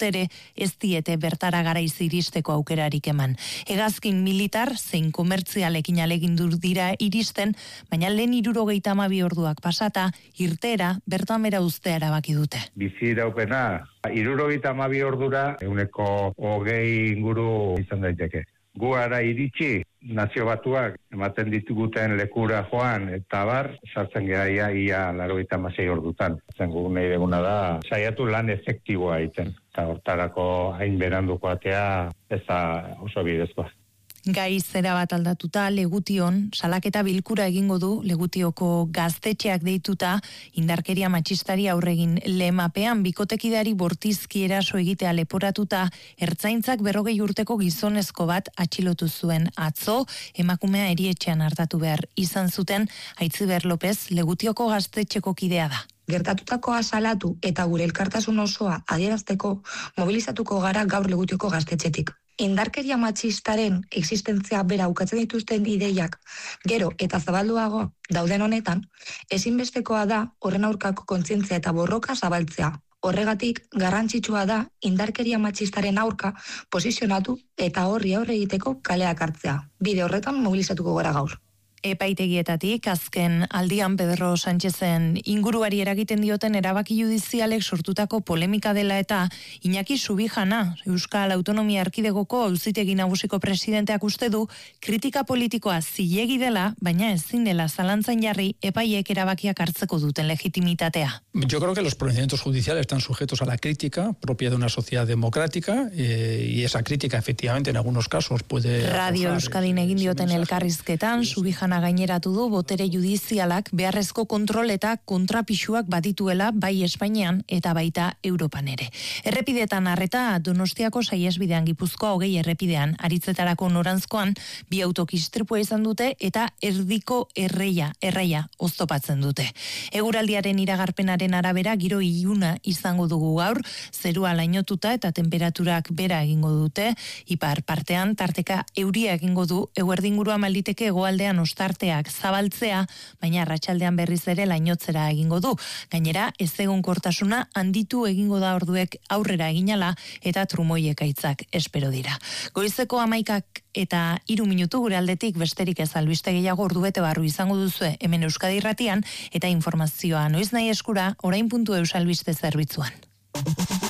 ere ez diete bertara garaiz iristeko aukerarik eman. Hegazkin militar zein komertzialekin alegindu dira iristen, baina lehen 72 orduak pasata, irteera bertan bera uztea erabaki dute. Bizi iraupena 72 ordura 120 inguru izan daiteke. Gu ara iritsi, Nazio Batuak ematen dituguten lekura joan eta bar, sartzen gara ia 96 ordutan. Zengu nahi deguna da, saiatu lan efektiboa egiten. Eta hortarako hain beranduko atea ez da oso bidezkoa. Gai zera bat aldatuta, Legution salaketa bilkura egingo du, Legutioko gaztetxeak deituta, indarkeria matxistari aurregin lemapean bikotekidari bortizki eraso egitea leporatuta, ertzaintzak 40 urteko gizonezko bat atxilotu zuen atzo, emakumea erietxean hartatu behar izan zuten, Aitziber López Legutioko gaztetxeko kidea da. Gertatutakoa salatu eta gure elkartasun osoa adierazteko mobilizatuko gara gaur Legutioko gaztetxetik. Indarkeria matxistaren existentzia bera ukatzen dituzten ideiak gero eta zabalduago dauden honetan, ezinbestekoa da horren aurkako kontzientzia eta borroka zabaltzea. Horregatik, garrantzitsua da indarkeria matxistaren aurka posizionatu eta horri aurre egiteko kaleak hartzea. Bide horretan mobilizatuko gara gaur. Epaitegietatik, azken aldian Pedro Sánchezen inguruari eragiten dioten erabaki judizialek sortutako polemika dela eta Iñaki Subijana, Euskal Autonomia Erkidegoko Auzitegi Nagusiko presidenteak uste du kritika politikoa zilegi dela, baina ezin dela zalantzan jarri epaiek erabakiak hartzeko duten legitimitatea. Yo creo que los pronunciamientos judiciales están sujetos a la crítica propia de una sociedad democrática y esa crítica efectivamente en algunos casos puede... Radio Euskadin egin dioten elkarrizketan, Subijana gaineratu du botere judizialak beharrezko kontrol eta kontrapisuak badituela bai Espainian eta baita Europan ere. Errepidetan arreta Donostiako saihesbidean Gipuzkoa 20 errepidean aritzetarako noranzkoan 2 autok istripua izan dute eta erdiko erraia oztopatzen dute. Eguraldiaren iragarpenaren arabera giro iluna izango dugu gaur, zerua lainotuta eta temperaturak bera egingo dute, ipar partean tarteka euria egingo du, eguerdingurua malditeke hegoaldean ostarteak zabaltzea, baina arratsaldean berriz ere lainotzera egingo du. Gainera, ezegonkortasuna handitu egingo da orduek aurrera eginala eta trumoiek aitzak espero dira. Goizeko 11 eta 3 minutu gure aldetik besterik ez albiste gehiago ordubete barru izango duzue hemen Euskadi Irratian eta informazioa noiz nahi eskura orain.eus albiste zerbitzuan.